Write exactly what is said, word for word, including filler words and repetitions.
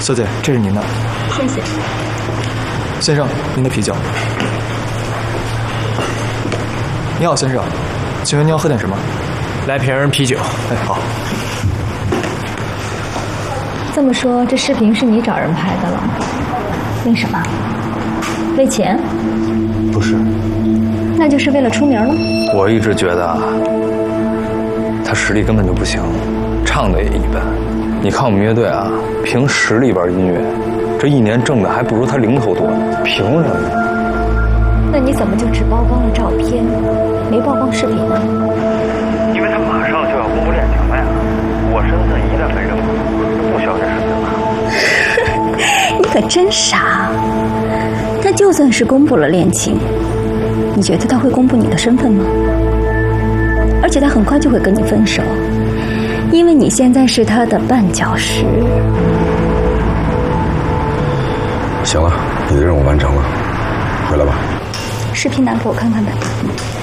小姐，这是您的。 谢谢。 先生，您的啤酒。你好，先生，请问您要喝点什么？ 来瓶啤酒。 哎，好。 这么说，这视频是你找人拍的了？为什么？为钱？ 不是。 那就是为了出名了？ 我一直觉得啊，他实力根本就不行，唱的也一般。你看我们乐队啊，凭实力玩音乐，这一年挣的还不如他零头多呢，凭什么？ 那你怎么就只曝光了照片，没曝光视频呢？ 因为他马上就要公布恋情了呀，我身份一旦被认可，就不需要这视频了。 你可真傻！他就算是公布了恋情，你觉得他会公布你的身份吗？而且他很快就会跟你分手，因为你现在是他的绊脚石。 行了，你的任务完成了，回来吧。 视频拿给我看看呗。